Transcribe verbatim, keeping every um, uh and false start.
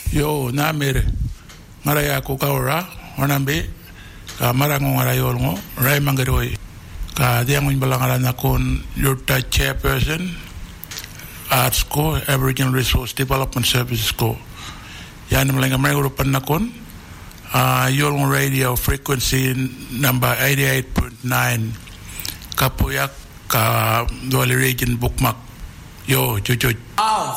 Yo na mere ngara ya ko kaura onambe ka marango ngara yolngo rai mangaroi ka diangun balangara na kon your chairperson Arts Co Aboriginal Resource Development Services Co yani mlenga mrengo panna kon uh, yolngo radio frequency number eighty-eight point nine kapoyak ka dole region bookmark yo chuchu